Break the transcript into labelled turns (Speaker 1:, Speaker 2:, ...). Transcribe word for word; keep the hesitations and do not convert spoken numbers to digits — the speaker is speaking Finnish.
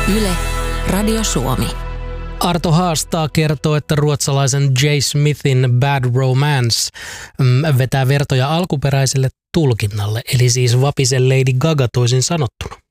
Speaker 1: Yle, Radio Suomi.
Speaker 2: Arto Haastaa kertoo, että ruotsalaisen J. Smithin Bad Romance vetää vertoja alkuperäiselle tulkinnalle, eli siis Vapisen Lady Gaga toisin sanottuna.